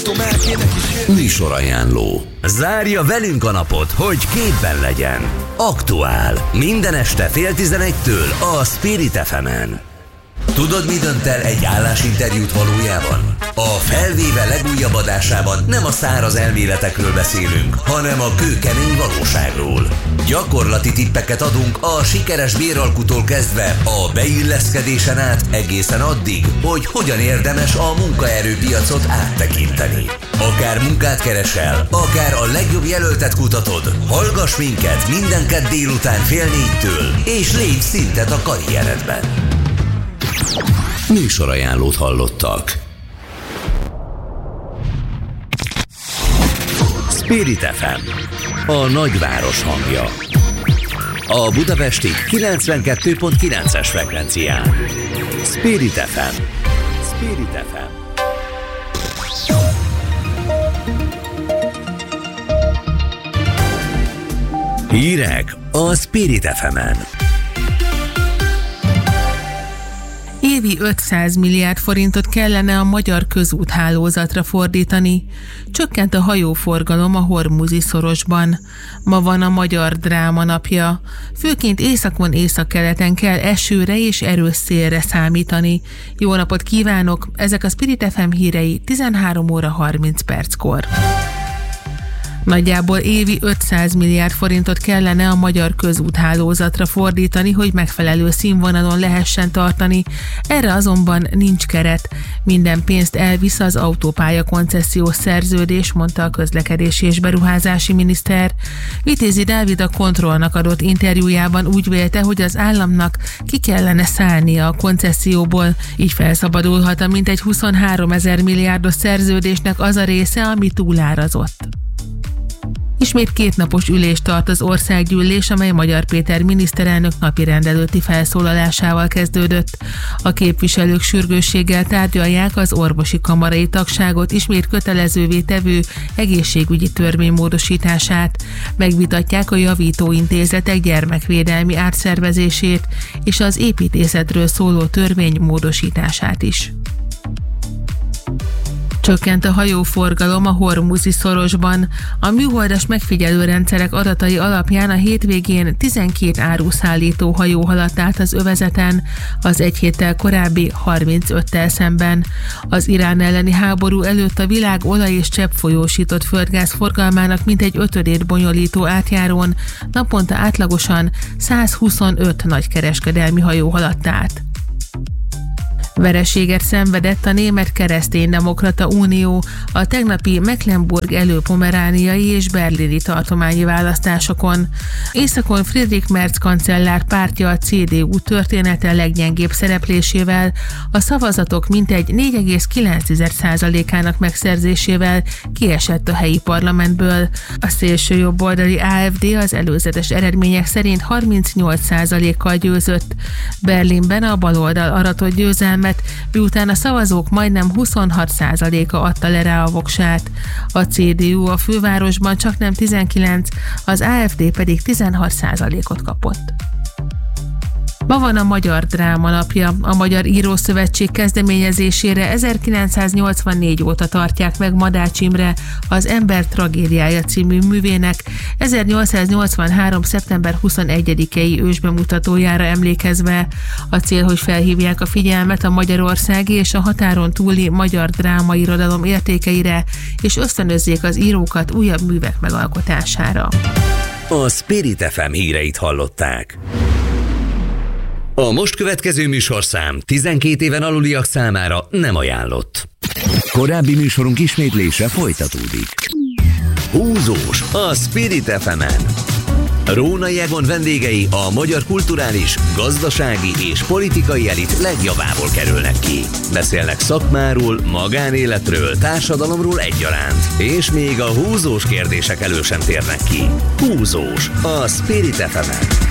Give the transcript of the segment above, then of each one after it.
Műsorajánló. Zárja velünk a napot, hogy képben legyen. Aktuál. Minden este 10:30-től a Spirit FM-en. Tudod, mi dönt el egy állásinterjút valójában? A Felvéve legújabb adásában nem a száraz elméletekről beszélünk, hanem a kőkemény valóságról. Gyakorlati tippeket adunk a sikeres béralkutól kezdve a beilleszkedésen át egészen addig, hogy hogyan érdemes a munkaerőpiacot áttekinteni. Akár munkát keresel, akár a legjobb jelöltet kutatod, hallgass minket minden kedd délután 3:30-től, és lépj szintet a karrieredben. Műsorajánlót hallottak. Spirit FM, a nagyváros hangja. A budapesti 92.9-es frekvencián. Spirit FM. Spirit FM. Hírek a Spirit FM-en. Évi 500 milliárd forintot kellene a magyar közúthálózatra fordítani. Csökkent a hajóforgalom a Hormuzi szorosban. Ma van a Magyar Dráma napja. Főként északon, északkeleten kell esőre és erős szélre számítani. Jó napot kívánok! Ezek a Spirit FM hírei 13 óra 30 perckor. Nagyjából évi 500 milliárd forintot kellene a magyar közúthálózatra fordítani, hogy megfelelő színvonalon lehessen tartani. Erre azonban nincs keret. Minden pénzt elvisz az autópálya koncesziós szerződés, mondta a közlekedési és beruházási miniszter. Vitézi Dávid a Kontrollnak adott interjújában úgy vélte, hogy az államnak ki kellene szállnia a koncesszióból, így felszabadulhat a mintegy 23 000 milliárdos szerződésnek az a része, ami túlárazott. Ismét 2 napos ülést tart az országgyűlés, amely Magyar Péter miniszterelnök napirend előtti felszólalásával kezdődött. A képviselők sürgősséggel tárgyalják az orvosi kamarai tagságot ismét kötelezővé tevő egészségügyi törvény módosítását. Megvitatják a javítóintézetek gyermekvédelmi átszervezését és az építészetről szóló törvény módosítását is. Csökkent a hajóforgalom a Hormuzi szorosban. A műholdas megfigyelőrendszerek adatai alapján a hétvégén 12 áruszállító hajó haladt át az övezeten, az egy héttel korábbi 35-tel szemben. Az Irán elleni háború előtt a világ olaj- és cseppfolyósított földgáz forgalmának mintegy 1/5 bonyolító átjárón naponta átlagosan 125 nagykereskedelmi hajó haladt át. Vereséget szenvedett a Német Kereszténydemokrata Unió a tegnapi Mecklenburg-Előpomerániai és berlini tartományi választásokon. Északon Friedrich Merz kancellár pártja, a CDU története leggyengébb szereplésével, a szavazatok mintegy 4,9%-ának megszerzésével kiesett a helyi parlamentből. A szélsőjobboldali AfD az előzetes eredmények szerint 38%-kal győzött. Berlinben a baloldal aratott győzelmet, miután a szavazók majdnem 26%-a adta le rá a voksát. A CDU a fővárosban csaknem 19%, az AfD pedig 16%-ot kapott. Ma van a Magyar Dráma napja. A Magyar Írószövetség kezdeményezésére 1984 óta tartják meg Madács Imre az Ember tragédiája című művének 1883. szeptember 21-i ősbemutatójára emlékezve. A cél, hogy felhívják a figyelmet a magyarországi és a határon túli magyar drámairodalom értékeire, és ösztönözzék az írókat újabb művek megalkotására. A Spirit FM híreit hallották. A most következő műsorszám 12 éven aluliak számára nem ajánlott. Korábbi műsorunk ismétlése folytatódik. Húzós a Spirit FM-en. Rónai Egon vendégei a magyar kulturális, gazdasági és politikai elit legjavából kerülnek ki. Beszélnek szakmáról, magánéletről, társadalomról egyaránt. És még a húzós kérdések elő sem térnek ki. Húzós a Spirit FM-en.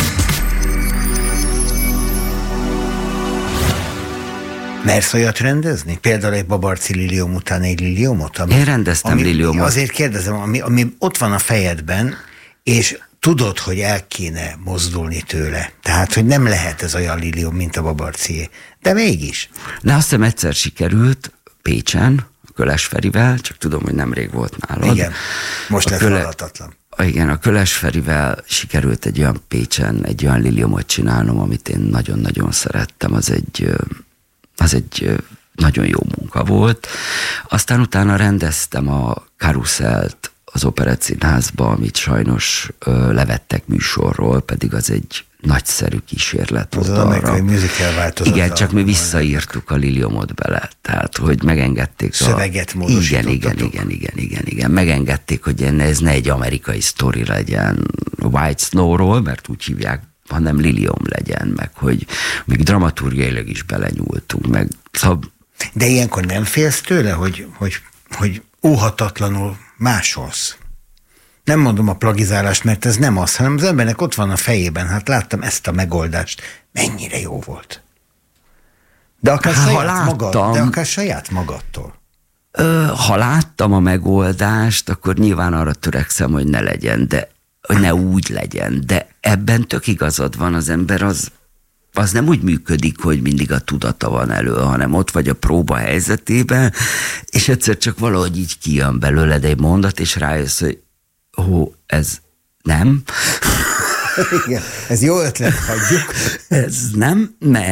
Mersz olyat rendezni? Például egy Babarczy Lilium után egy Liliumot? Én rendeztem Liliumot. Azért kérdezem, ami ott van a fejedben, és tudod, hogy el kéne mozdulni tőle. Tehát, hogy nem lehet ez olyan Lilium, mint a Babarcyé. De mégis. De azt hiszem egyszer sikerült Pécsen, Köles Ferivel, csak tudom, hogy nemrég volt nálad. Igen, most lett halhatatlan. Igen, a Köles Ferivel sikerült egy olyan Pécsen, egy olyan liliomot csinálnom, amit én nagyon-nagyon szerettem. Az egy nagyon jó munka volt. Aztán utána rendeztem a Karuszelt az Operett Színházba, amit sajnos levettek műsorról, pedig az egy nagyszerű kísérlet volt arra. Az amerikai musical változata. Igen, csak mi visszaírtuk a liliomot bele, tehát hogy megengedték szöveget módosítottatok. Igen, megengedték, hogy ez ne egy amerikai sztori legyen White Snowról, mert úgy hívják, hanem liliom legyen, meg hogy még dramaturgiailag is belenyúltunk, meg De ilyenkor nem félsz tőle, hogy óhatatlanul másolsz? Nem mondom a plagizálást, mert ez nem az, hanem az embernek ott van a fejében, hát láttam ezt a megoldást, mennyire jó volt. De akár, saját magadtól. Ha láttam a megoldást, akkor nyilván arra törekszem, hogy ne legyen, de hogy ne úgy legyen, de ebben tök igazad van, az ember az nem úgy működik, hogy mindig a tudata van elő, hanem ott vagy a próba helyzetében, és egyszer csak valahogy így kijön belőled egy mondat, és rájössz, hogy ez nem. Igen, ez jó ötlet, hagyjuk. Ez nem,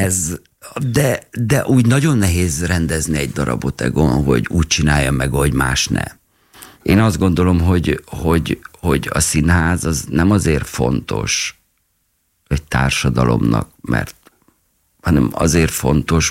de úgy nagyon nehéz rendezni egy darabot Egon, hogy úgy csinálja meg, hogy más ne. Én azt gondolom, hogy a színház az nem azért fontos egy társadalomnak, hanem azért fontos,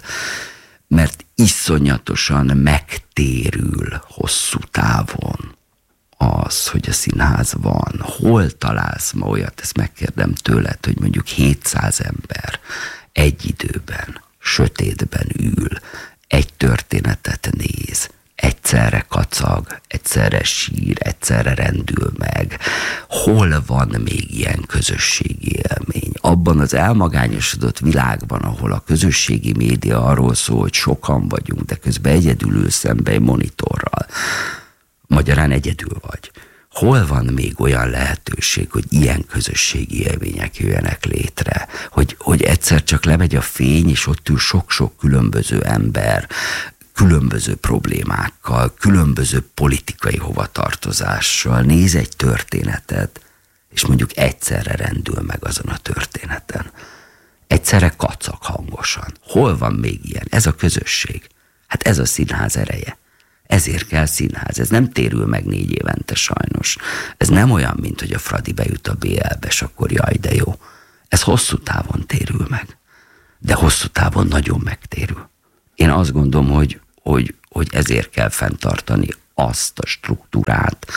mert iszonyatosan megtérül hosszú távon az, hogy a színház van. Hol találsz ma olyat, ezt megkérdem tőled, hogy mondjuk 700 ember egy időben, sötétben ül, egy történetet néz, egyszerre kacag, egyszerre sír, egyszerre rendül meg. Hol van még ilyen közösségi élmény? Abban az elmagányosodott világban, ahol a közösségi média arról szól, hogy sokan vagyunk, de közben egyedül ülsz szembe egy monitorral. Magyarán egyedül vagy. Hol van még olyan lehetőség, hogy ilyen közösségi élmények jöjjenek létre? Hogy egyszer csak lemegy a fény, és ott ül sok-sok különböző ember, különböző problémákkal, különböző politikai hovatartozással, néz egy történetet, és mondjuk egyszerre rendül meg azon a történeten. Egyszerre kacag hangosan. Hol van még ilyen? Ez a közösség. Hát ez a színház ereje. Ezért kell színház. Ez nem térül meg 4 évente sajnos. Ez nem olyan, mint hogy a Fradi bejut a BL-be, és akkor jaj, de jó. Ez hosszú távon térül meg. De hosszú távon nagyon megtérül. Én azt gondolom, hogy ezért kell fenntartani azt a struktúrát,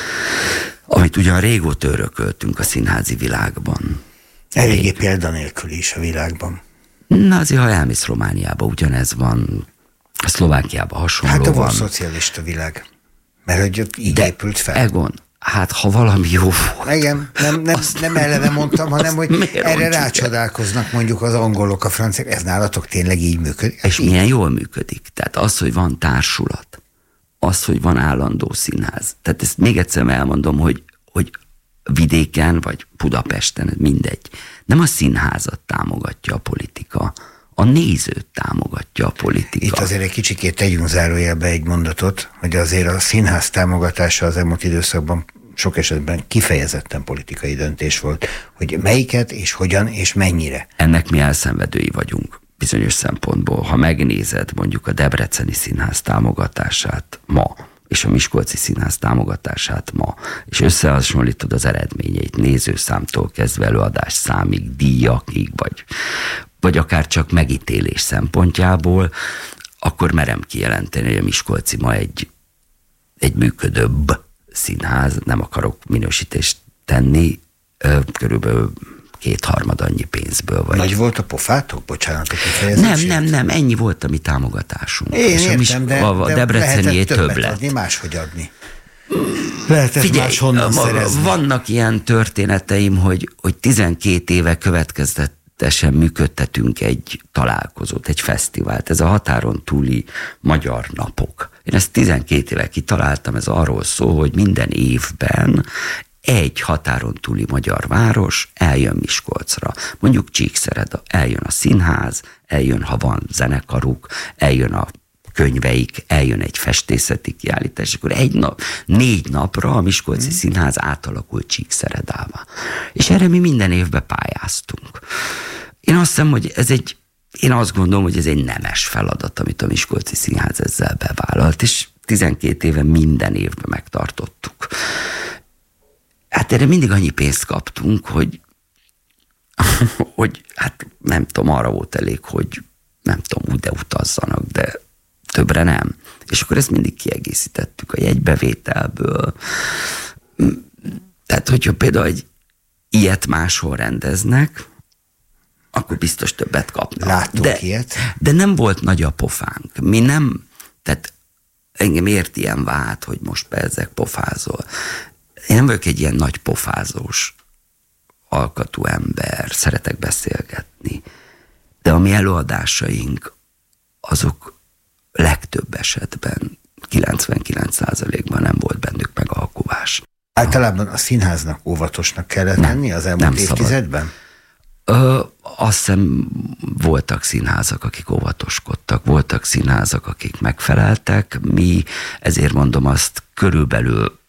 amit ugyan régóta örököltünk a színházi világban. Eléggé példanélkül is a világban. Na azért, ha elmész Romániába, ugyanez van, a Szlovákiában hasonló van. Hát a volt szocialista világ, mert hogy ott így épült fel. Egon, hát ha valami jó volt. Igen, nem eleve mondtam, hanem hogy erre rácsodálkoznak mondjuk az angolok, a franciák, ez nálatok tényleg így működik? És milyen jól működik. Tehát az, hogy van társulat, az, hogy van állandó színház. Tehát ezt még egyszer elmondom, hogy vidéken vagy Budapesten, mindegy. Nem a színházat támogatja a politika, a nézőt támogatja a politika. Itt azért egy kicsikét tegyünk zárójelbe egy mondatot, hogy azért a színház támogatása az elmúlt időszakban sok esetben kifejezetten politikai döntés volt, hogy melyiket és hogyan és mennyire. Ennek mi elszenvedői vagyunk bizonyos szempontból. Ha megnézed mondjuk a Debreceni Színház támogatását ma, és a Miskolci Színház támogatását ma, és összehasonlítod az eredményeit nézőszámtól kezdve előadás számig, díjakig, vagy akár csak megítélés szempontjából, akkor merem kijelenteni, hogy a Miskolci ma egy működőbb színház, nem akarok minősítést tenni, körülbelül 2/3 annyi pénzből. Vagy. Nagy volt a pofátok? Bocsánat, a kifejezésért? Nem, ennyi volt a mi támogatásunk. Én értem, de Debrecenié többet adni, máshogy adni. Lehetett máshonnan szerezni. Vannak ilyen történeteim, hogy 12 éve következetesen működtetünk egy találkozót, egy fesztivált. Ez a határon túli magyar napok. Én ezt 12 éve kitaláltam, ez arról szól, hogy minden évben egy határon túli magyar város eljön Miskolcra. Mondjuk Csíkszereda, eljön a színház, eljön, ha van zenekaruk, eljön a könyveik, eljön egy festészeti kiállítás, akkor 4 napra a Miskolci Színház átalakult Csíkszeredává. És erre mi minden évben pályáztunk. Én azt gondolom, hogy ez egy nemes feladat, amit a Miskolci Színház ezzel bevállalt, és 12 éve minden évben megtartottuk. Hát erre mindig annyi pénzt kaptunk, hogy hát nem tudom, arra volt elég, hogy nem tudom, úgy de utazzanak, de többre nem. És akkor ezt mindig kiegészítettük a jegybevételből. Tehát, hogyha például egy ilyet máshol rendeznek, akkor biztos többet kapnak. Láttunk ilyet. De nem volt nagy a pofánk. Mi nem, tehát engem ért ilyen vált, hogy most bezzeg pofázol. Én nem vagyok egy ilyen nagy pofázós alkatú ember, szeretek beszélgetni, de a mi előadásaink azok legtöbb esetben, 99%-ban nem volt bennük megalkuvás. Általában a színháznak óvatosnak kellett lenni az elmúlt évtizedben? Azt hiszem, voltak színházak, akik óvatoskodtak, voltak színházak, akik megfeleltek. Mi, ezért mondom azt, körülbelül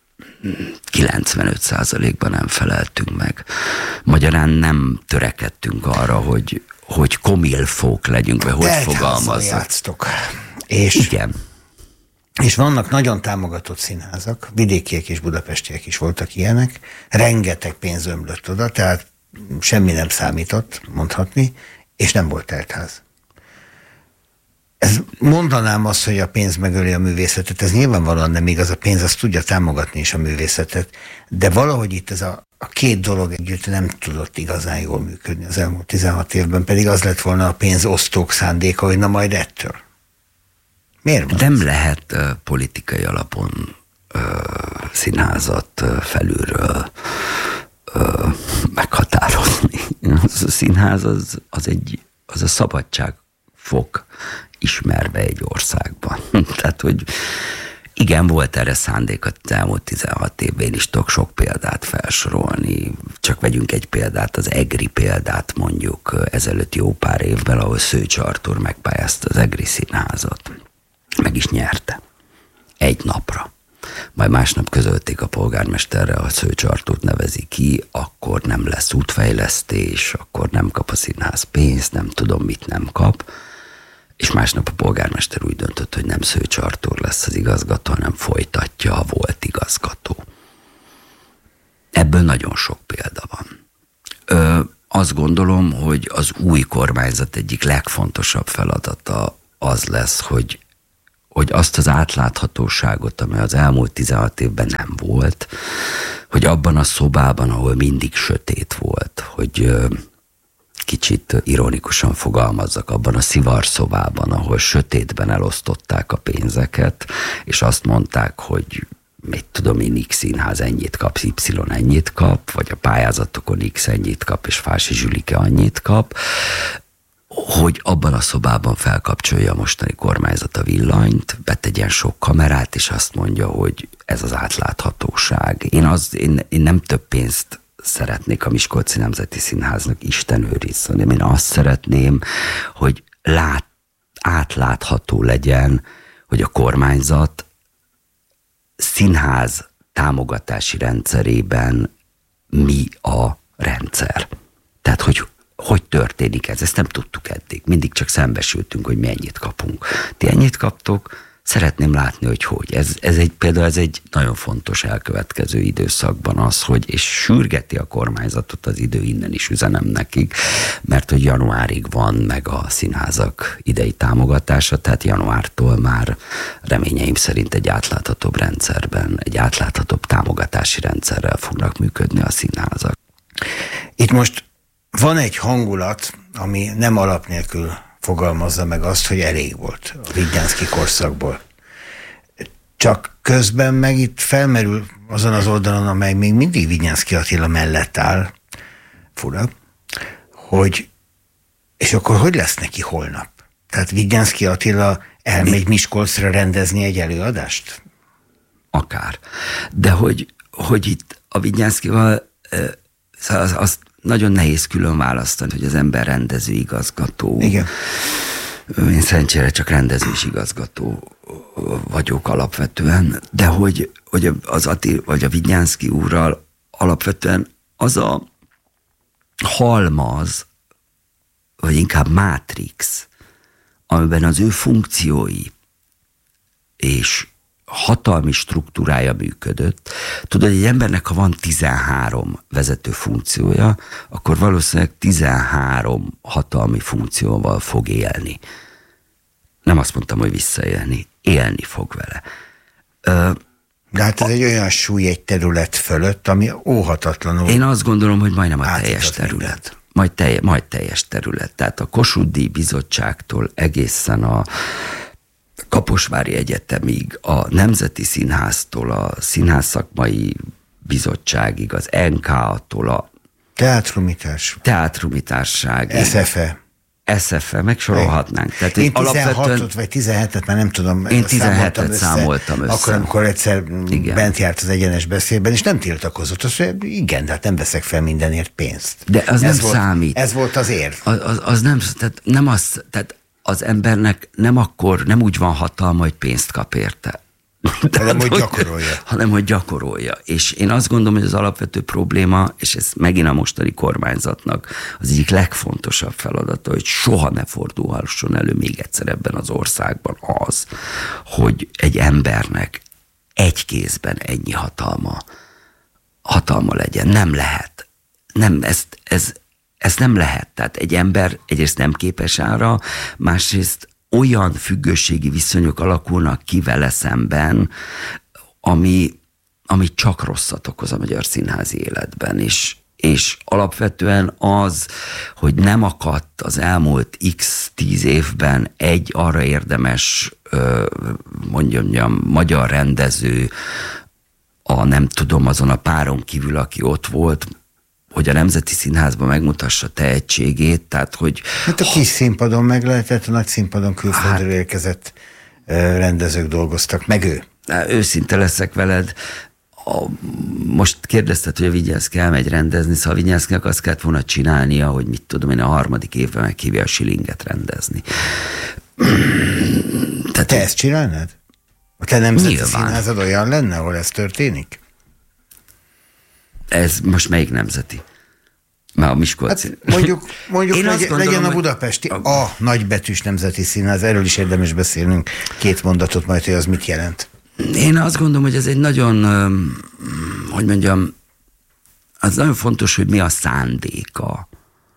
95%-ban nem feleltünk meg. Magyarán nem törekedtünk arra, hogy komilfók legyünk, vagy hogy fogalmazzak. Játsztok. Igen. És vannak nagyon támogatott színházak, vidékiek és budapestiek is voltak ilyenek, rengeteg pénz ömlött oda, tehát semmi nem számított, mondhatni, és nem volt teltház. Mondanám azt, hogy a pénz megöli a művészetet, ez nyilvánvalóan nem igaz, a pénz azt tudja támogatni is a művészetet, de valahogy itt ez a két dolog együtt nem tudott igazán jól működni az elmúlt 16 évben, pedig az lett volna a pénzosztók szándéka, hogy na majd ettől. Miért van? Nem lehet politikai alapon színházat felülről meghatározni. Az a színház az a szabadságfok ismerve egy országban. Tehát, hogy igen, volt erre szándék az elmúlt 16 évben, én is tudok sok példát felsorolni. Csak vegyünk egy példát, az EGRI példát mondjuk ezelőtt jó pár évben, ahol Szőcs Artúr megpályázta az EGRI színházat. Meg is nyerte. Egy napra. Majd másnap közölték a polgármesterrel, ha Szőcs Artúrt nevezi ki, akkor nem lesz útfejlesztés, akkor nem kap a színház pénzt, nem tudom mit nem kap. És másnap a polgármester úgy döntött, hogy nem Szőcs Artúr lesz az igazgató, hanem folytatja a volt igazgató. Ebből nagyon sok példa van. Azt gondolom, hogy az új kormányzat egyik legfontosabb feladata az lesz, hogy azt az átláthatóságot, amely az elmúlt 16 évben nem volt, hogy abban a szobában, ahol mindig sötét volt, hogy kicsit ironikusan fogalmazzak, abban a szivarszobában, ahol sötétben elosztották a pénzeket, és azt mondták, hogy mit tudom én, X színház ennyit kap, Y ennyit kap, vagy a pályázatokon X ennyit kap, és Fási Zsülike annyit kap, hogy abban a szobában felkapcsolja a mostani kormányzat a villanyt, betegyen sok kamerát, és azt mondja, hogy ez az átláthatóság. Én nem több pénzt szeretnék a Miskolci Nemzeti Színháznak, Isten őrizzon. Én azt szeretném, hogy átlátható legyen, hogy a kormányzat színház támogatási rendszerében mi a rendszer. Tehát, hogy történik ez? Ezt nem tudtuk eddig. Mindig csak szembesültünk, hogy mi ennyit kapunk. Ti ennyit kaptok, szeretném látni, hogy. Ez egy nagyon fontos elkövetkező időszakban az, hogy, és sürgeti a kormányzatot az idő, innen is üzenem nekik, mert hogy januárig van meg a színházak idei támogatása, tehát januártól már reményeim szerint egy átláthatóbb rendszerben, egy átláthatóbb támogatási rendszerrel fognak működni a színházak. Itt most van egy hangulat, ami nem alap nélkül fogalmazza meg azt, hogy elég volt a Vidnyánszky korszakból. Csak közben meg itt felmerül azon az oldalon, amely még mindig Vidnyánszky Attila mellett áll, fura, hogy és akkor hogy lesz neki holnap? Tehát Vidnyánszky Attila elmegy Miskolcra rendezni egy előadást? Akár. De hogy itt a Vidnyánszkyval azt nagyon nehéz külön választani, hogy az ember rendező, igazgató. Igen. Én szerencsére csak rendezvésigazgató vagyok alapvetően, de hogy az Attila, vagy a Vidnyánszky úrral alapvetően az a halmaz, vagy inkább mátrix, amiben az ő funkciói és hatalmi struktúrája működött. Tudod, egy embernek, ha van 13 vezető funkciója, akkor valószínűleg 13 hatalmi funkcióval fog élni. Nem azt mondtam, hogy visszaélni, élni fog vele. De hát ez egy olyan súly egy terület fölött, ami óhatatlanul... Én azt gondolom, hogy majdnem a teljes terület. Majd teljes terület. Tehát a Kossuth-díj bizottságtól egészen a Kaposvári Egyetemig, a Nemzeti Színháztól, a Színház Szakmai Bizottságig, az NK-tól, a Teátrumi Társaság, SFE, megsorolhatnánk. Tehát én 16-ot vagy 17-et már nem tudom. Én 17-et számoltam össze. Akkor, amikor egyszer bent járt az Egyenes Beszédben, és nem tiltakozott. Azt mondja, igen, de hát nem veszek fel mindenért pénzt. De az nem számít. Ez volt az érv. Az nem, tehát az embernek nem úgy van hatalma, hogy pénzt kap érte. Hanem, hogy gyakorolja. És én azt gondolom, hogy az alapvető probléma, és ez megint a mostani kormányzatnak az egyik legfontosabb feladata, hogy soha ne fordulhasson elő még egyszer ebben az országban az, hogy egy embernek egy kézben ennyi hatalma legyen. Nem lehet. Nem, ez nem lehet. Tehát egy ember egyrészt nem képes arra, másrészt olyan függőségi viszonyok alakulnak ki vele szemben, ami csak rosszat okoz a magyar színházi életben. És alapvetően az, hogy nem akadt az elmúlt x 10 évben egy arra érdemes, mondjam, magyar rendező, azon a páron kívül, aki ott volt, hogy a Nemzeti Színházban megmutassa tehetségét, tehát hogy... Hát a kis színpadon meg lehetett, a nagy színpadon külföldről érkezett rendezők dolgoztak, meg ő. Őszinte leszek veled, most kérdezted, hogy a Vigyánszky elmegy rendezni, szóval a Vigyánszkynak azt kellett volna csinálnia, hogy mit tudom én, a 3. évben meghívja a Schillinget rendezni. Tehát te ezt csinálnád? A te Nemzeti Színházad olyan lenne, ahol ez történik? Ez most melyik nemzeti? Már a Miskolci. Hát mondjuk legyen a budapesti, a nagybetűs Nemzeti Színház, erről is érdemes beszélnünk 2 mondatot majd, hogy az mit jelent. Én azt gondolom, hogy ez egy nagyon, hogy mondjam, az nagyon fontos, hogy mi a szándéka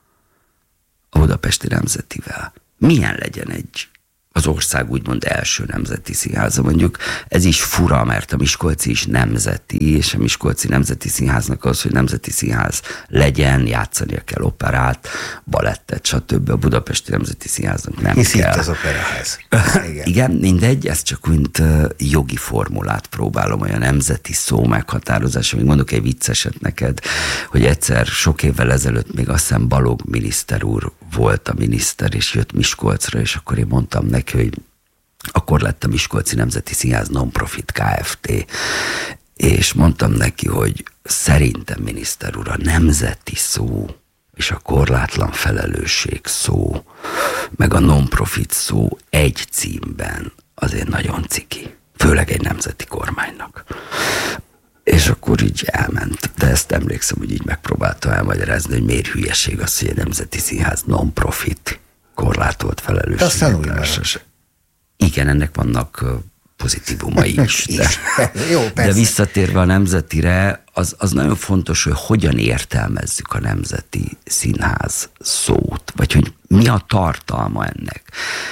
a budapesti Nemzetivel. Milyen legyen az ország úgymond első nemzeti színháza. Mondjuk ez is fura, mert a Miskolci is nemzeti, és a Miskolci Nemzeti Színháznak az, hogy nemzeti színház legyen, játszania kell operát, balettet, stb. A Budapesti Nemzeti Színháznak nem hisz kell. Itt az operaház. Igen, mindegy, ez csak mint jogi formulát próbálom, hogy a nemzeti szó meghatározása. Még mondok egy vicceset neked, hogy egyszer sok évvel ezelőtt még azt hiszem Balogh miniszter úr volt a miniszter, és jött Miskolcra, és akkor én mondtam neki, hogy akkor lett a Miskolci Nemzeti Színház non-profit Kft. És mondtam neki, hogy szerintem, miniszter úr, a nemzeti szó és a korlátlan felelősség szó, meg a non-profit szó egy címben azért nagyon ciki. Főleg egy nemzeti kormánynak. És akkor így elment. De ezt emlékszem, hogy így megpróbálta elmagyarázni, hogy miért hülyeség az, hogy a Nemzeti Színház non-profit, korlátolt felelősség. Igen, ennek vannak pozitívumai is. Jó, de visszatérve a nemzetire, az nagyon fontos, hogy hogyan értelmezzük a Nemzeti Színház szót, vagy hogy mi a tartalma ennek.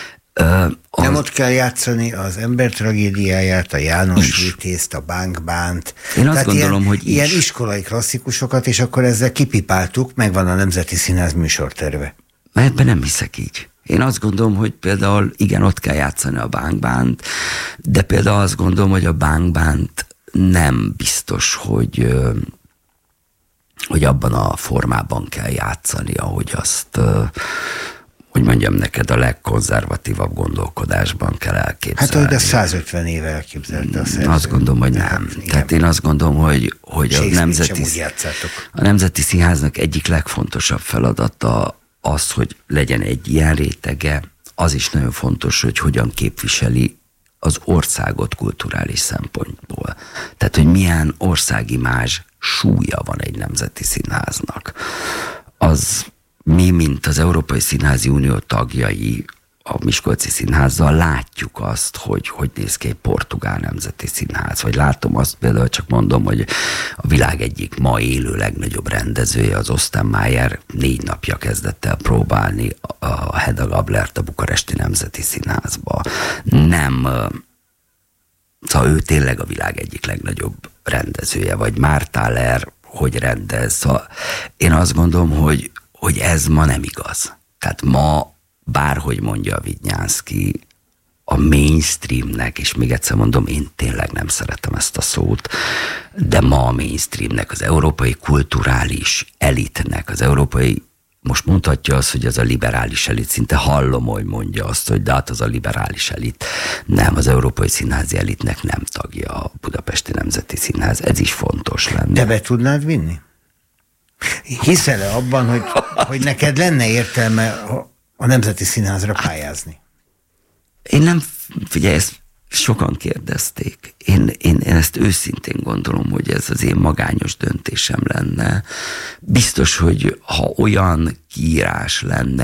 Nem ott kell játszani az ember tragédiáját, a János Vitézt, a Bánk-Bánt. Én azt gondolom, hogy ilyen iskolai klasszikusokat, és akkor ezzel kipipáltuk, megvan a Nemzeti Színház műsorterve. Ebben nem hiszek így. Én azt gondolom, hogy például igen, ott kell játszani a Bánk-Bánt, de például azt gondolom, hogy a Bánk-Bánt nem biztos, hogy abban a formában kell játszani, ahogy azt, hogy mondjam neked, a legkonzervatívabb gondolkodásban kell elképzelni. Hát, hogy de 150 éve elképzelte a szerző. Azt gondolom, hogy nem. Tehát én azt gondolom, hogy a Nemzeti Színháznak egyik legfontosabb feladata az, hogy legyen egy ilyen rétege, az is nagyon fontos, hogy hogyan képviseli az országot kulturális szempontból. Tehát, hogy milyen országimázs súlya van egy nemzeti színháznak. Az mi, mint az Európai Színházi Unió tagjai, a Miskolci Színházzal látjuk azt, hogy néz ki egy portugál nemzeti színház. Vagy látom azt, például csak mondom, hogy a világ egyik ma élő legnagyobb rendezője, az Ostermeyer 4 napja kezdett el próbálni a Hedda Gablert a Bukaresti Nemzeti Színházba. Nem, szóval ő tényleg a világ egyik legnagyobb rendezője, vagy Mártáler, hogy rendez. Szóval én azt gondolom, hogy ez ma nem igaz. Tehát ma bárhogy mondja a Vidnyánszky, a mainstreamnek, és még egyszer mondom, én tényleg nem szeretem ezt a szót, de ma a mainstreamnek, az európai kulturális elitnek, az európai, most mondhatja azt, hogy az a liberális elit, szinte hallom, hogy mondja azt, hogy de hát az a liberális elit. Nem, az európai színházi elitnek nem tagja a Budapesti Nemzeti Színház. Ez is fontos lenne. De be tudnád vinni? Hiszel-e abban, hogy neked lenne értelme a Nemzeti Színházra pályázni? Én nem, figyelj, ezt sokan kérdezték. Én ezt őszintén gondolom, hogy ez az én magányos döntésem lenne. Biztos, hogy ha olyan kiírás lenne,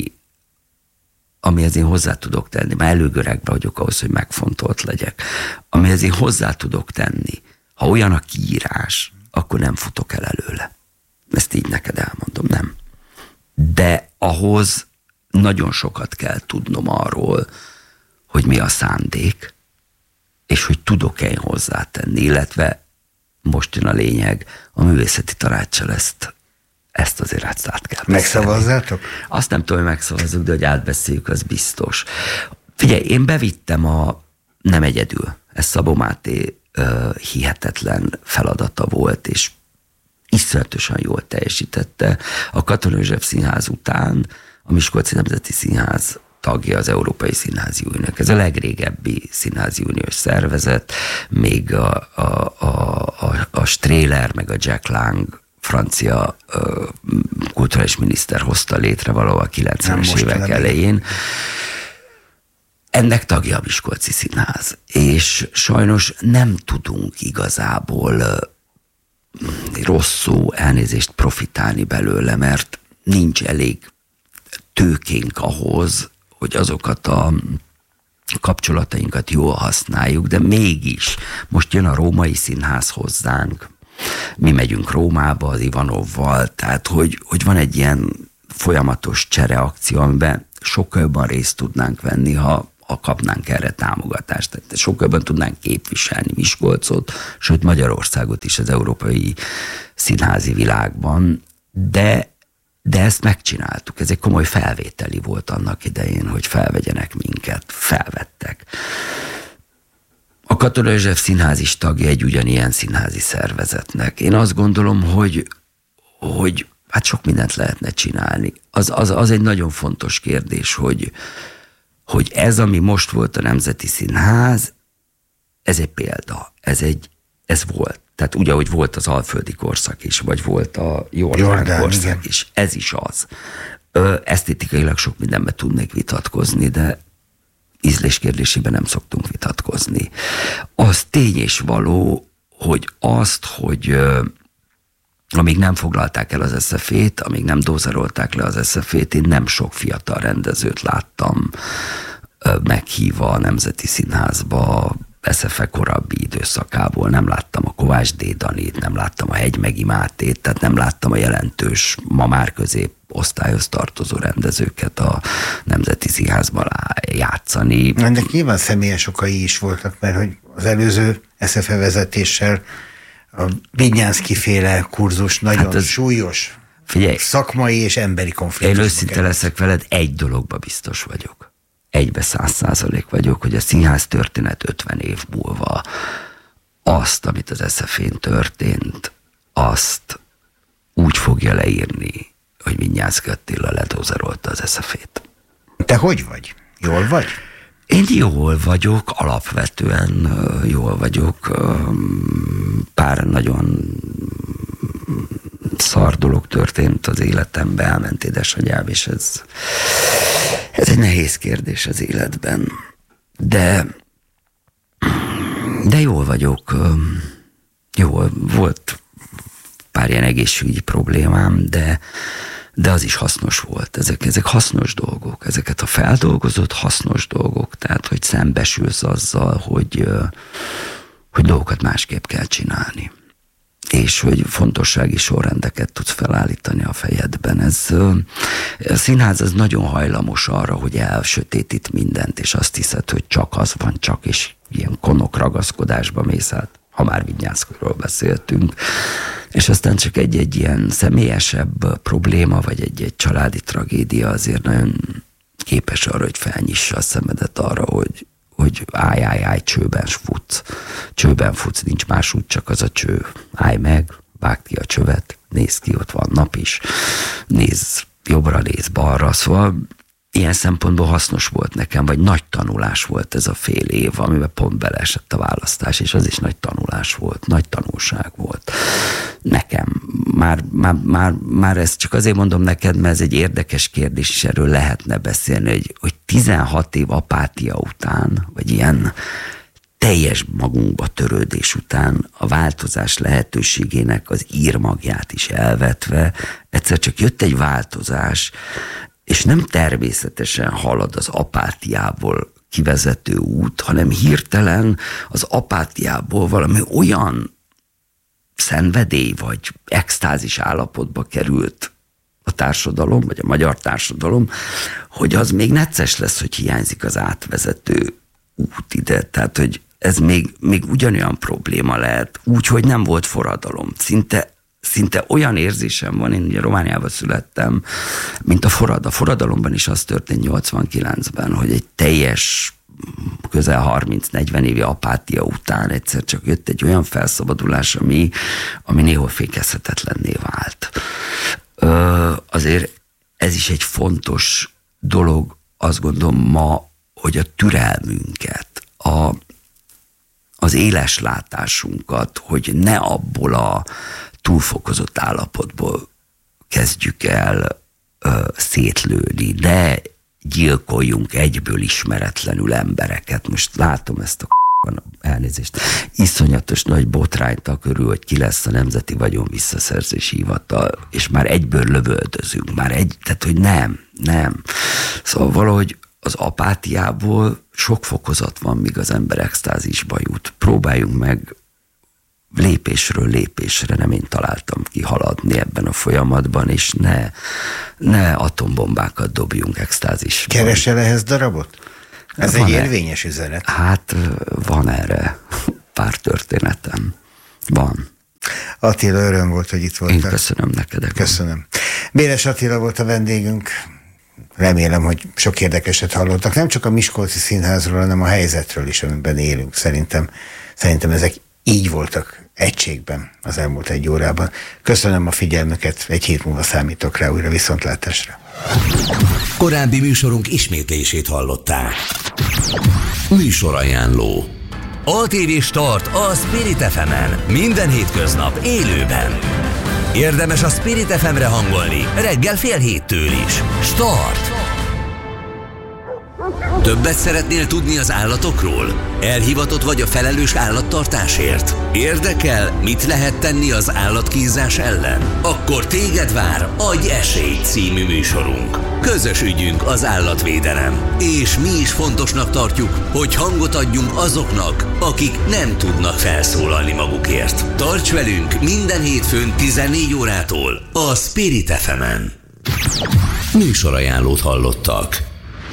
amihez én hozzá tudok tenni, már előgöregbe vagyok ahhoz, hogy megfontolt legyek, amihez én hozzá tudok tenni, ha olyan a kiírás, akkor nem futok el előle. Ezt így neked elmondom, nem. De ahhoz nagyon sokat kell tudnom arról, hogy mi a szándék, és hogy tudok-e én hozzátenni, illetve most jön a lényeg, a művészeti tanácssal ezt azért át kell beszélni. Megszavazzátok? Azt nem tudom, hogy megszavazzuk, de hogy átbeszéljük, az biztos. Figyelj, én bevittem nem egyedül, ez Szabó Máté hihetetlen feladata volt, és iszonyatosan jól teljesítette. A Katona József Színház után a Miskolci Nemzeti Színház tagja az Európai Színházi Uniónak. Ez a legrégebbi színházi uniós szervezet, még a Strehler, meg a Jack Lang francia kulturális miniszter hozta létre valahol a 90-es évek elején. Ennek tagja a Miskolci Színház. És sajnos nem tudunk igazából rossz szó, elnézést profitálni belőle, mert nincs elég tőkénk ahhoz, hogy azokat a kapcsolatainkat jól használjuk, de mégis most jön a Római Színház hozzánk, mi megyünk Rómába az Ivanovval, tehát hogy van egy ilyen folyamatos csereakció, amiben sokkal jobban részt tudnánk venni, ha kapnánk erre támogatást. Tehát sokkal jobban tudnánk képviselni Miskolcot, sőt Magyarországot is az európai színházi világban, de ezt megcsináltuk. Ez egy komoly felvételi volt annak idején, hogy felvegyenek minket. Felvettek. A Katona József Színház is tagja egy ugyanilyen színházi szervezetnek. Én azt gondolom, hogy hát sok mindent lehetne csinálni. Az egy nagyon fontos kérdés, hogy ez, ami most volt a Nemzeti Színház, ez egy példa. Ez volt. Tehát úgy, ahogy volt az alföldi korszak is, vagy volt a Jordán korszak igen. is. Ez is az. Esztétikailag sok mindenben tudnék vitatkozni, de ízlés kérdésében nem szoktunk vitatkozni. Az tény és való, hogy amíg nem foglalták el az SZF-t, amíg nem dózerolták le az SZF-t, én nem sok fiatal rendezőt láttam meghívva a Nemzeti Színházba, SZF korábbi időszakából. Nem láttam a Kovács D. Danit, nem láttam a Hegymegi Mátét, tehát nem láttam a jelentős, ma már középosztályhoz tartozó rendezőket a Nemzeti Színházban játszani. Ennek nyilván személyes okai is voltak, mert hogy az előző SZF vezetéssel a Vidnyánszky-féle kurzus nagyon súlyos, figyelj, szakmai és emberi konfliktus. Én őszinte leszek veled, egy dologba biztos vagyok. Egybe 100% vagyok, hogy a színház történet 50 év múlva azt, amit az SZF-én történt, azt úgy fogja leírni, hogy Vidnyánszky Attila ledózerolta az SZF-t. Te hogy vagy? Jól vagy? Én jól vagyok, alapvetően jól vagyok. Pár nagyon szar dolog történt az életemben, elment édesanyám, és Ez egy nehéz kérdés az életben, de jól vagyok. Jól volt pár ilyen egészségügyi problémám, de az is hasznos volt. Ezek hasznos dolgok, ezeket a feldolgozott hasznos dolgok, tehát hogy szembesülsz azzal, hogy dolgokat másképp kell csinálni. És hogy fontossági sorrendeket tudsz felállítani a fejedben. A színház az nagyon hajlamos arra, hogy elsötétít mindent, és azt hiszed, hogy csak az van, és ilyen konok ragaszkodásba mész át, ha már Vinyánszkóról beszéltünk. És aztán csak egy ilyen személyesebb probléma, vagy egy családi tragédia azért nagyon képes arra, hogy felnyissa a szemedet arra, hogy állj, csőben futsz, nincs más út, csak az a cső. Állj meg, vágd ki a csövet, nézd ki, ott van nap is, nézz jobbra, nézz balra, szóval ilyen szempontból hasznos volt nekem, vagy nagy tanulás volt ez a fél év, amiben pont beleesett a választás, és az is nagy tanulás volt, nagy tanulság volt nekem. Már ezt csak azért mondom neked, mert ez egy érdekes kérdés, és erről lehetne beszélni, hogy 16 év apátia után, vagy ilyen teljes magunkba törődés után a változás lehetőségének az írmagját is elvetve, egyszer csak jött egy változás, és nem természetesen halad az apátiából kivezető út, hanem hirtelen az apátiából valami olyan szenvedély vagy extázis állapotba került a társadalom, vagy a magyar társadalom, hogy az még necces lesz, hogy hiányzik az átvezető út ide. Tehát, hogy ez még ugyanolyan probléma lehet, úgyhogy nem volt forradalom. Szinte olyan érzésem van, én ugye Romániában születtem, mint a forradalomban is az történt 89-ben, hogy egy teljes, közel 30-40 évi apátia után egyszer csak jött egy olyan felszabadulás, ami néhol fékezhetetlenné vált. Azért ez is egy fontos dolog, azt gondolom ma, hogy a türelmünket, az éles látásunkat, hogy ne abból a túlfokozott állapotból kezdjük el szétlőni, ne gyilkoljunk egyből ismeretlenül embereket. Most látom ezt elnézést, iszonyatos nagy botrányt a körül, hogy ki lesz a Nemzeti Vagyon Visszaszerzési Hivatal, és már egyből lövöldözünk, tehát hogy nem. Szóval valahogy az apátiából sok fokozat van, míg az ember extázisba jut. Próbáljunk meg lépésről lépésre, nem én találtam ki, haladni ebben a folyamatban, és ne atombombákat dobjunk extázisban. Keresel ehhez darabot? Ez egy érvényes üzenet. Hát van erre pár történetem. Van. Attila, öröm volt, hogy itt voltál. Én köszönöm neked. Köszönöm. Béres Attila volt a vendégünk. Remélem, hogy sok érdekeset hallottak. Nem csak a Miskolci Színházról, hanem a helyzetről is, amiben élünk. Szerintem ezek így voltak egységben az elmúlt egy órában. Köszönöm a figyelmüket, egy hét múlva számítok rá, újra viszontlátásra. Korábbi műsorunk ismétlését hallották. Műsorajánló. ATV Start a Spirit FM-en. Minden hétköznap élőben. Érdemes a Spirit FM-re hangolni, reggel 6:30 is. Start! Többet szeretnél tudni az állatokról? Elhivatott vagy a felelős állattartásért? Érdekel, mit lehet tenni az állatkínzás ellen? Akkor téged vár Adj esélyt című műsorunk. Közös ügyünk az állatvédelem. És mi is fontosnak tartjuk, hogy hangot adjunk azoknak, akik nem tudnak felszólalni magukért. Tarts velünk minden hétfőn 14 órától a Spirit FM-en. Műsorajánlót hallottak.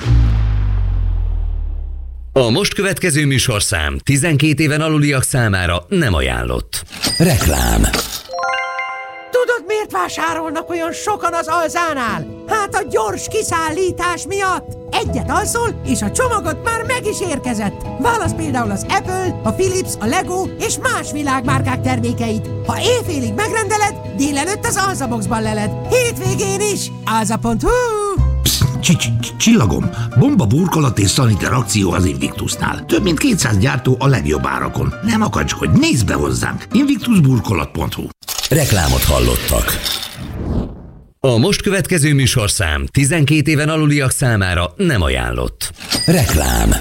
A most következő műsorszám 12 éven aluliak számára nem ajánlott. Reklám. Tudod, miért vásárolnak olyan sokan az Alzánál? Hát a gyors kiszállítás miatt. Egyet alszol, és a csomagod már meg is érkezett. Válasz például az Apple, a Philips, a Lego és más világmárkák termékeit. Ha éjfélig megrendeled, délelőtt az Alzaboxban leled. Hétvégén is. Alza.hu. Csillagom, bomba burkolat és szaniter akció az Invictusnál. Több mint 200 gyártó a legjobb árakon. Nem akacskodj, nézz be hozzánk! Invictusburkolat.hu. Reklámot hallottak. A most következő műsorszám 12 éven aluliak számára nem ajánlott. Reklám.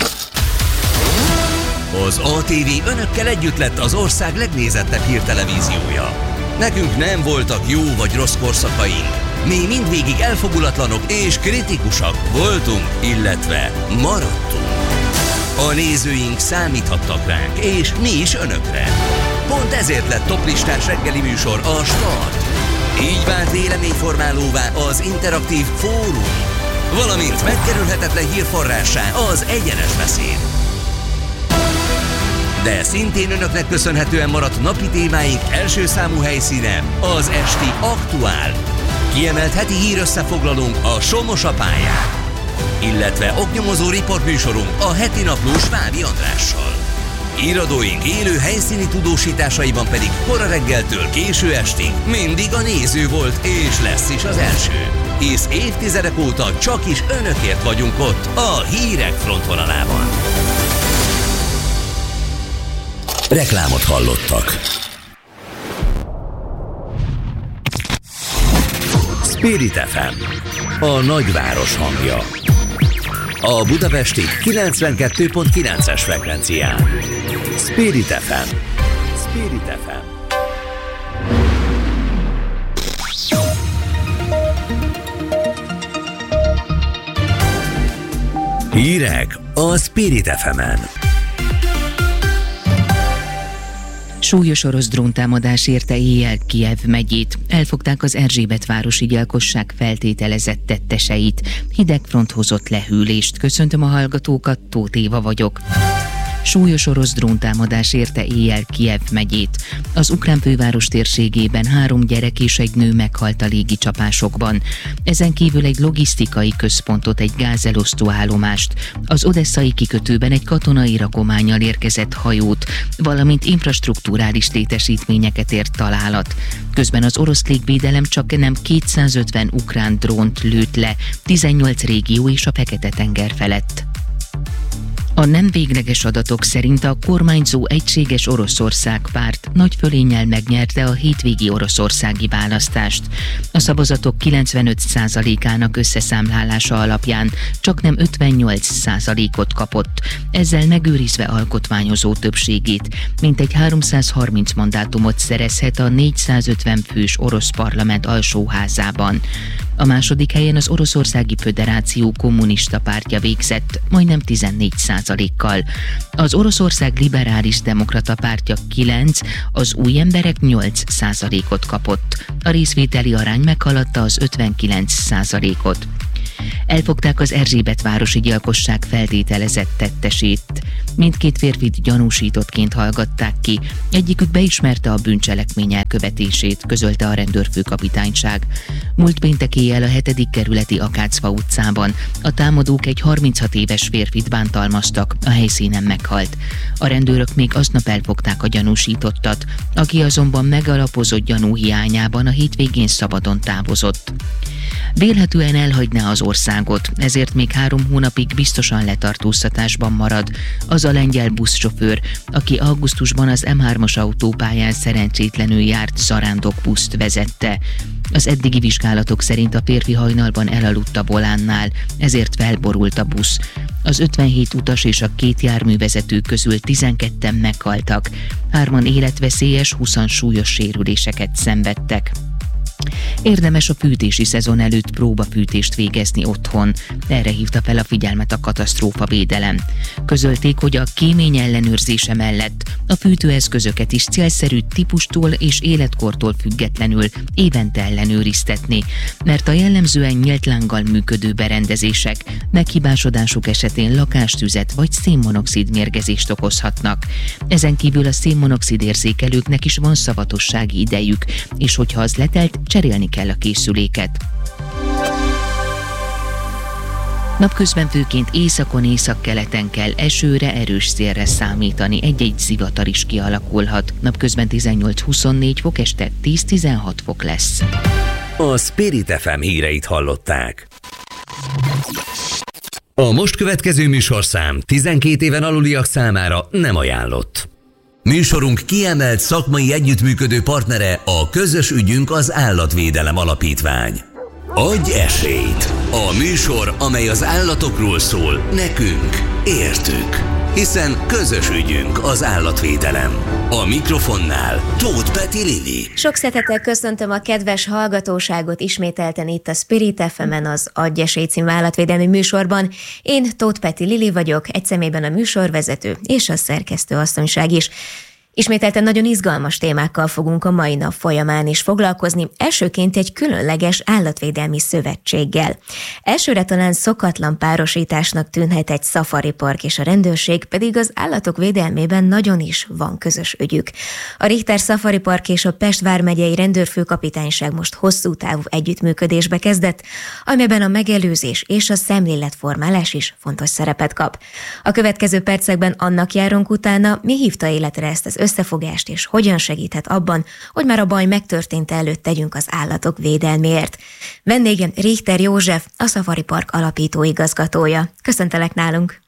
Az ATV önökkel együtt lett az ország legnézettebb hírtelevíziója. Nekünk nem voltak jó vagy rossz korszakaink. Mi mindvégig elfogulatlanok és kritikusak voltunk, illetve maradtunk. A nézőink számíthattak ránk, és mi is önökre. Pont ezért lett toplistás reggeli műsor a Start. Így vált véleményformálóvá az interaktív fórum, valamint megkerülhetetlen hírforrássá az egyenes beszéd. De szintén önöknek köszönhetően maradt napi témáink első számú helyszíne az esti Aktuál. Kiemelt heti hírösszefoglalónk a Somos a pályán, illetve oknyomozó riportműsorunk a heti naplós Fábi Andrással. Iradóink élő helyszíni tudósításaiban pedig kora reggeltől késő estig mindig a néző volt és lesz is az első. Hisz évtizedek óta csak is önökért vagyunk ott a hírek frontvonalában. Reklámot hallottak. Spirit FM, a nagyváros hangja. A budapesti 92.9-es frekvencián. Spirit FM. Spirit FM. Hírek a Spirit FM-en. Súlyos orosz dróntámadás érte éjjel Kijev megyét. Elfogták az Erzsébetvárosi gyilkosság feltételezett tetteseit. Hideg front hozott lehűlést. Köszöntöm a hallgatókat, Tóth Éva vagyok. Súlyos orosz dróntámadás érte éjjel Kijev megyét. Az ukrán főváros térségében 3 gyerek és egy nő meghalt a légicsapásokban. Ezen kívül egy logisztikai központot, egy gázelosztó állomást, az odesszai kikötőben egy katonai rakománnyal érkezett hajót, valamint infrastrukturális létesítményeket ért találat. Közben az orosz légvédelem csak nem 250 ukrán drónt lőtt le, 18 régió és a Fekete-tenger felett. A nem végleges adatok szerint a kormányzó Egységes Oroszország párt nagy fölénnyel megnyerte a hétvégi oroszországi választást. A szavazatok 95%-ának összeszámlálása alapján csaknem 58%-ot kapott, ezzel megőrizve alkotmányozó többségét, mintegy 330 mandátumot szerezhet a 450 fős orosz parlament alsóházában. A második helyen az Oroszországi Föderáció Kommunista Pártja végzett, majdnem 14%-kal. Az Oroszország Liberális Demokrata Pártja 9, az Új Emberek 8%-ot kapott. A részvételi arány meghaladta az 59%-ot. Elfogták az Erzsébetvárosi gyilkosság feltételezett tettesét. Mindkét férfit gyanúsítottként hallgatták ki. Egyikük beismerte a bűncselekmény elkövetését, közölte a rendőrfőkapitányság. Múlt péntek éjjel a 7. kerületi Akácfa utcában a támadók egy 36 éves férfit bántalmaztak, a helyszínen meghalt. A rendőrök még aznap elfogták a gyanúsítottat, aki azonban megalapozott gyanú hiányában a hétvégén szabadon távozott. Vélhetően elhagyná az országot, ezért még 3 hónapig biztosan letartóztatásban marad az a lengyel buszsofőr, aki augusztusban az M3-as autópályán szerencsétlenül járt zarándokbuszt vezette. Az eddigi vizsgálatok szerint a férfi hajnalban elaludt a volánnál, ezért felborult a busz. Az 57 utas és a 2 járművezető közül 12-en meghaltak, 3-an életveszélyes, 20-an súlyos sérüléseket szenvedtek. Érdemes a fűtési szezon előtt próbafűtést végezni otthon. Erre hívta fel a figyelmet a katasztrófavédelem. Közölték, hogy a kémény ellenőrzése mellett a fűtőeszközöket is célszerű típustól és életkortól függetlenül évente ellenőriztetni, mert a jellemzően nyílt lánggal működő berendezések meghibásodásuk esetén lakástüzet vagy szénmonoxid mérgezést okozhatnak. Ezen kívül a szénmonoxid érzékelőknek is van szavatossági idejük, és hogyha az letelt, cserélni kell a készüléket. Napközben főként északon, északkeleten kell esőre, erős szélre számítani, egy-egy zivatar is kialakulhat. Napközben 18-24 fok, este 10-16 fok lesz. A Spirit FM híreit hallották. A most következő műsorszám 12 éven aluliak számára nem ajánlott. Műsorunk kiemelt szakmai együttműködő partnere a Közös ügyünk az Állatvédelem Alapítvány. Adj esélyt! A műsor, amely az állatokról szól, nekünk, értük. Hiszen közös ügyünk az állatvédelem. A mikrofonnál Tóth Peti Lili. Sok szeretettel köszöntöm a kedves hallgatóságot ismételten itt a Spirit FM-en, az Adj esélyt című állatvédelmi műsorban. Én Tóth Peti Lili vagyok, egy személyben a műsorvezető és a szerkesztő asszonyság is. Ismételten nagyon izgalmas témákkal fogunk a mai nap folyamán is foglalkozni, elsőként egy különleges állatvédelmi szövetséggel. Elsőre talán szokatlan párosításnak tűnhet egy szafaripark és a rendőrség, pedig az állatok védelmében nagyon is van közös ügyük. A Richter Szafaripark és a Pest vármegyei rendőrfőkapitányság most hosszú távú együttműködésbe kezdett, amelyben a megelőzés és a szemléletformálás is fontos szerepet kap. A következő percekben annak járunk utána, mi hívta életre ezt az összefogást, és hogyan segíthet abban, hogy már a baj megtörtént előtt tegyünk az állatok védelméért. Vendégem Richter József, a Szafaripark alapító igazgatója. Köszöntelek nálunk!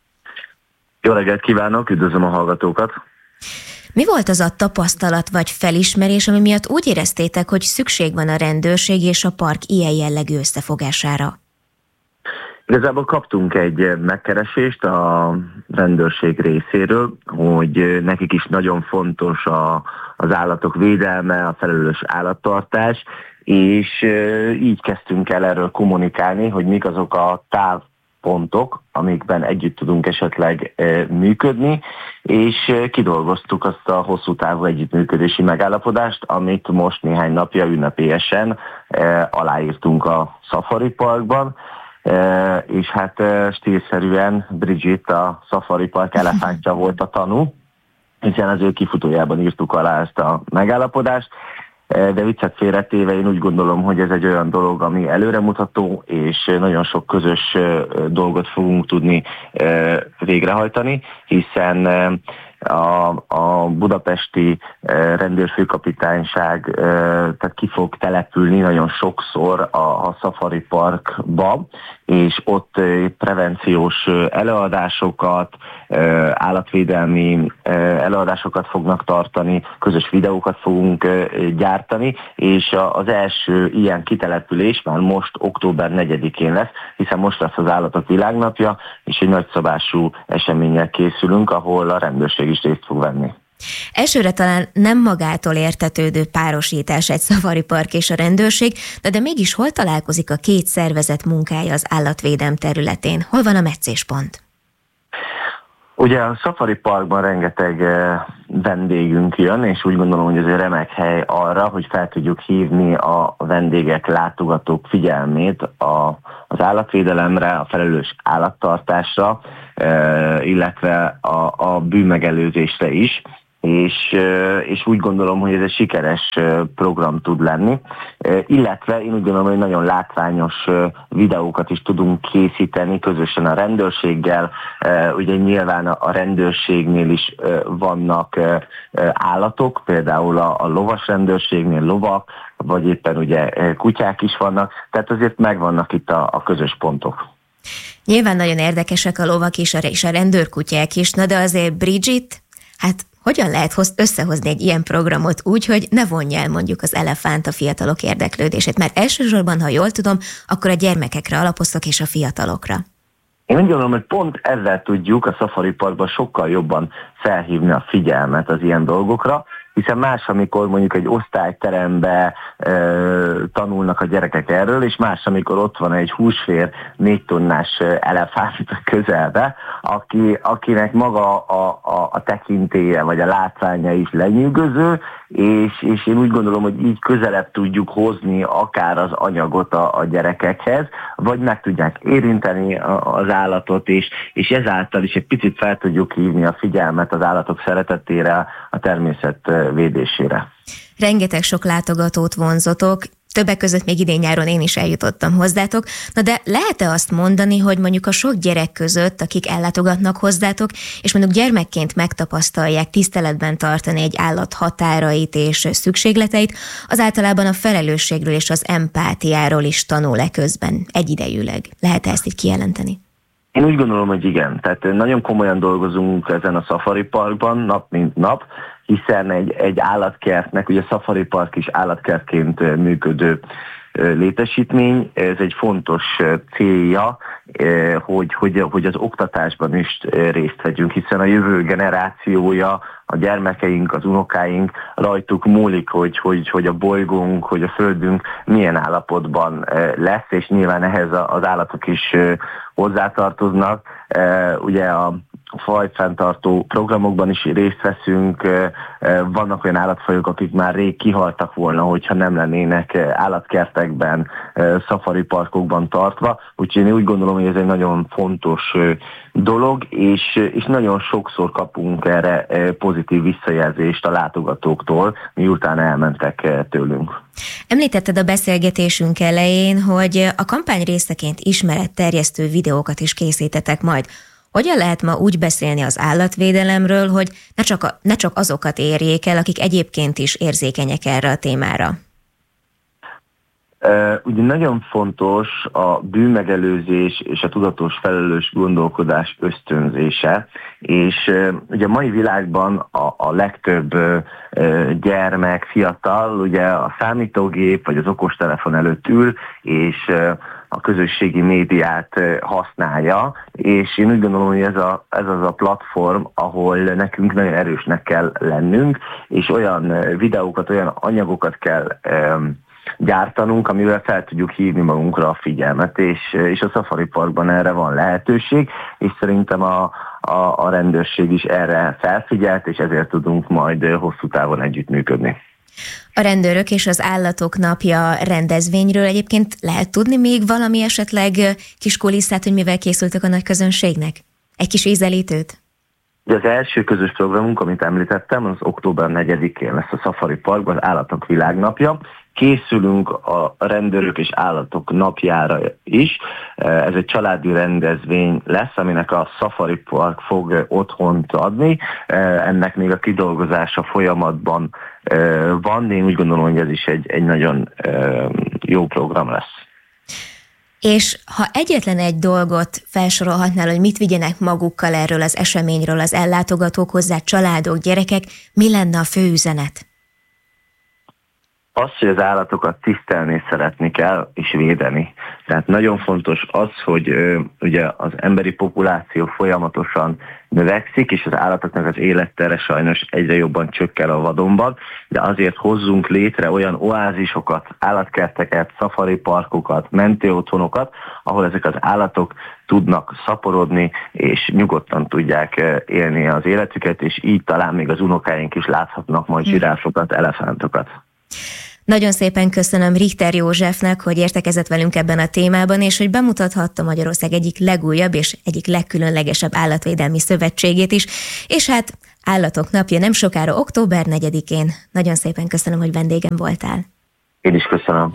Jó reggelt kívánok, üdvözlöm a hallgatókat! Mi volt az a tapasztalat vagy felismerés, ami miatt úgy éreztétek, hogy szükség van a rendőrség és a park ilyen jellegű összefogására? Igazából kaptunk egy megkeresést a rendőrség részéről, hogy nekik is nagyon fontos az állatok védelme, a felelős állattartás, és így kezdtünk el erről kommunikálni, hogy mik azok a távpontok, amikben együtt tudunk esetleg működni, és kidolgoztuk azt a hosszú távú együttműködési megállapodást, amit most néhány napja ünnepélyesen aláírtunk a Safari Parkban. És hát stílszerűen Bridget, a Safari Park elefántja volt a tanú, hiszen az ő kifutójában írtuk alá ezt a megállapodást, de viccet félretéve én úgy gondolom, hogy ez egy olyan dolog, ami előremutató, és nagyon sok közös dolgot fogunk tudni végrehajtani, hiszen a budapesti rendőrfőkapitányság tehát ki fog települni nagyon sokszor a Safari Parkba, és ott prevenciós előadásokat, állatvédelmi előadásokat fognak tartani, közös videókat fogunk gyártani, és az első ilyen kitelepülés már most október 4-én lesz, hiszen most lesz az Állatok Világnapja, és egy nagyszabású eseménnyel készülünk, ahol a rendőrség is részt fog venni. Elsőre talán nem magától értetődő párosítás egy szafaripark és a rendőrség, de mégis hol találkozik a két szervezet munkája az állatvédelem területén? Hol van a meccéspont? Ugye a Safari Parkban rengeteg vendégünk jön, és úgy gondolom, hogy ez egy remek hely arra, hogy fel tudjuk hívni a vendégek, látogatók figyelmét az állatvédelemre, a felelős állattartásra, illetve a bűnmegelőzésre is. És úgy gondolom, hogy ez egy sikeres program tud lenni, illetve én úgy gondolom, hogy nagyon látványos videókat is tudunk készíteni közösen a rendőrséggel. Ugye nyilván a rendőrségnél is vannak állatok, például a lovas rendőrségnél lovak, vagy éppen ugye kutyák is vannak, tehát azért megvannak itt a közös pontok. Nyilván nagyon érdekesek a lovak is, és a rendőrkutyák is, de azért Bridget, hát hogyan lehet összehozni egy ilyen programot úgy, hogy ne vonja el mondjuk az elefánt a fiatalok érdeklődését? Mert elsősorban, ha jól tudom, akkor a gyermekekre alapoztok és a fiatalokra. Én úgy gondolom, hogy pont ezzel tudjuk a Safari Parkban sokkal jobban felhívni a figyelmet az ilyen dolgokra, hiszen más, amikor mondjuk egy osztályterembe tanulnak a gyerekek erről, és más, amikor ott van egy húsvér 4 tonnás elefánt közelbe, akinek maga a tekintélye vagy a látványa is lenyűgöző, és én úgy gondolom, hogy így közelebb tudjuk hozni akár az anyagot a gyerekekhez, vagy meg tudják érinteni az állatot, és ezáltal is egy picit fel tudjuk hívni a figyelmet az állatok szeretetére, a természet védésére. Rengeteg sok látogatót vonzotok, többek között még idén-nyáron én is eljutottam hozzátok, de lehet-e azt mondani, hogy mondjuk a sok gyerek között, akik ellátogatnak hozzátok, és mondjuk gyermekként megtapasztalják tiszteletben tartani egy állat határait és szükségleteit, az általában a felelősségről és az empátiáról is tanul közben egyidejűleg? Lehet-e ezt így kijelenteni? Én úgy gondolom, hogy igen. Tehát nagyon komolyan dolgozunk ezen a Safari Parkban, nap mint nap, hiszen egy állatkertnek, ugye a Safari Park is állatkertként működő létesítmény. Ez egy fontos célja, hogy az oktatásban is részt vegyünk, hiszen a jövő generációja, a gyermekeink, az unokáink rajtuk múlik, hogy a bolygónk, hogy a Földünk milyen állapotban lesz, és nyilván ehhez az állatok is hozzátartoznak. Ugye a fajfenntartó programokban is részt veszünk, vannak olyan állatfajok, akik már rég kihaltak volna, hogyha nem lennének állatkertekben, szafari parkokban tartva, úgyhogy én úgy gondolom, hogy ez egy nagyon fontos dolog, és nagyon sokszor kapunk erre pozitív visszajelzést a látogatóktól, miután elmentek tőlünk. Említetted a beszélgetésünk elején, hogy a kampány részeként ismeretterjesztő videókat is készítetek majd. Hogyan lehet ma úgy beszélni az állatvédelemről, hogy ne csak azokat érjék el, akik egyébként is érzékenyek erre a témára? Ugye nagyon fontos a bűnmegelőzés és a tudatos felelős gondolkodás ösztönzése, és ugye a mai világban a legtöbb gyermek, fiatal ugye a számítógép vagy az okostelefon előtt ül, és a közösségi médiát használja, és én úgy gondolom, hogy ez az a platform, ahol nekünk nagyon erősnek kell lennünk, és olyan videókat, olyan anyagokat kell gyártanunk, amivel fel tudjuk hívni magunkra a figyelmet, és a Safari Parkban erre van lehetőség, és szerintem a rendőrség is erre felfigyelt, és ezért tudunk majd hosszú távon együttműködni. A Rendőrök és az Állatok Napja rendezvényről egyébként lehet tudni még valami esetleg kis kulisszát, hogy mivel készültek a nagy közönségnek? Egy kis ízelítőt? Az első közös programunk, amit említettem, az október 4-én lesz a Safari Parkban, az Állatok Világnapja. Készülünk a Rendőrök és Állatok Napjára is. Ez egy családi rendezvény lesz, aminek a Safari Park fog otthont adni. Ennek még a kidolgozása folyamatban van, de én úgy gondolom, hogy ez is egy nagyon jó program lesz. És ha egyetlen egy dolgot felsorolhatnál, hogy mit vigyenek magukkal erről az eseményről az ellátogatók, hozzá családok, gyerekek, mi lenne a fő üzenet? Az, hogy az állatokat tisztelni szeretni kell, és védeni. Tehát nagyon fontos az, hogy ugye az emberi populáció folyamatosan növekszik, és az állatoknak az élettere sajnos egyre jobban csökken a vadonban, de azért hozzunk létre olyan oázisokat, állatkerteket, szafari parkokat, mentőotthonokat, ahol ezek az állatok tudnak szaporodni, és nyugodtan tudják élni az életüket, és így talán még az unokáink is láthatnak majd zsiráfokat, elefántokat. Nagyon szépen köszönöm Richter Józsefnek, hogy értekezett velünk ebben a témában, és hogy bemutathatta Magyarország egyik legújabb és egyik legkülönlegesebb állatvédelmi szövetségét is, és hát Állatok Napja nem sokára október 4-én. Nagyon szépen köszönöm, hogy vendégem voltál. Én is köszönöm.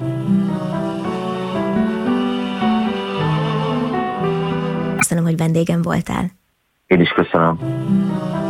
Köszönöm, hogy vendégem voltál. Én is köszönöm.